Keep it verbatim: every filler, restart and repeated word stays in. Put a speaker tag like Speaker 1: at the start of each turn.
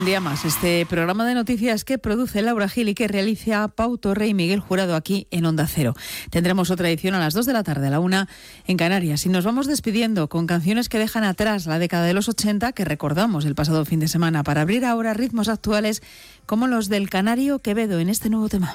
Speaker 1: Un día más, este programa de noticias que produce Laura Gil y que realiza Pau Torre y Miguel Jurado aquí en Onda Cero. Tendremos otra edición a las dos de la tarde, a la una en Canarias. Y nos vamos despidiendo con canciones que dejan atrás la década de los ochenta, que recordamos el pasado fin de semana, para abrir ahora ritmos actuales como los del Canario Quevedo en este nuevo tema.